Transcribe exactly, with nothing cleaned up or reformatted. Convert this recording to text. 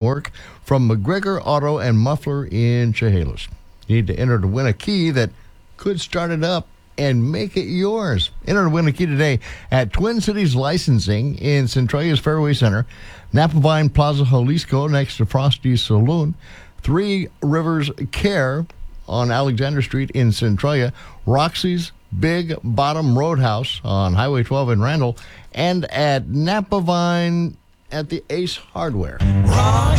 work from McGregor Auto and Muffler in Chehalis. You need to enter to win a key that could start it up and make it yours. Enter to win a key today at Twin Cities Licensing in Centralia's Fairway Center, Napa Vine Plaza Jalisco next to Frosty's Saloon, Three Rivers Care on Alexander Street in Centralia, Roxy's Big Bottom Roadhouse on Highway twelve in Randall, and at Napa Vine at the Ace Hardware. Rock